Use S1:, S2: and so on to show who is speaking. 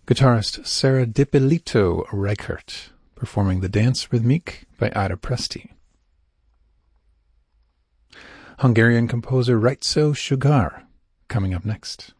S1: Guitarist Sarah Dippolito Reichert, performing the Dance Rhythmique by Ida Presti. Hungarian composer Rajco Sugar, coming up next.